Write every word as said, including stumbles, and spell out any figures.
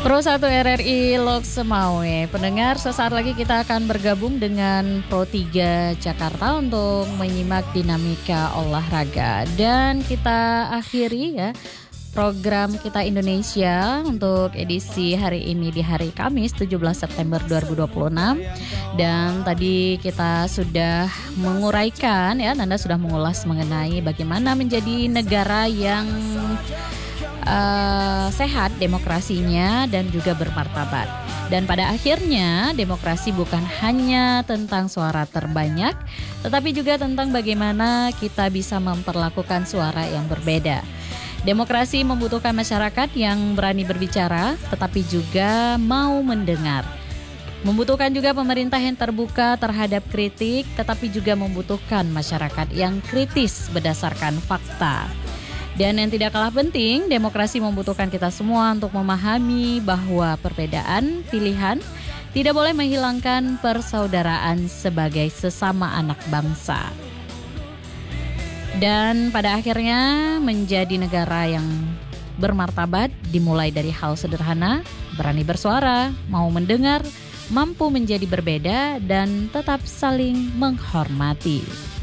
Pro satu R R I Lok Semawe. Pendengar, sesaat lagi kita akan bergabung dengan Pro tiga Jakarta untuk menyimak dinamika olahraga. Dan kita akhiri ya program Kita Indonesia untuk edisi hari ini di hari Kamis tujuh belas September dua ribu dua puluh enam. Dan tadi kita sudah menguraikan ya, Nanda sudah mengulas mengenai bagaimana menjadi negara yang Uh, sehat demokrasinya dan juga bermartabat. Dan pada akhirnya demokrasi bukan hanya tentang suara terbanyak, tetapi juga tentang bagaimana kita bisa memperlakukan suara yang berbeda. Demokrasi membutuhkan masyarakat yang berani berbicara, tetapi juga mau mendengar. Membutuhkan juga pemerintah yang terbuka terhadap kritik, tetapi juga membutuhkan masyarakat yang kritis berdasarkan fakta. Dan yang tidak kalah penting, demokrasi membutuhkan kita semua untuk memahami bahwa perbedaan pilihan tidak boleh menghilangkan persaudaraan sebagai sesama anak bangsa. Dan pada akhirnya menjadi negara yang bermartabat dimulai dari hal sederhana, berani bersuara, mau mendengar, mampu menjadi berbeda, dan tetap saling menghormati.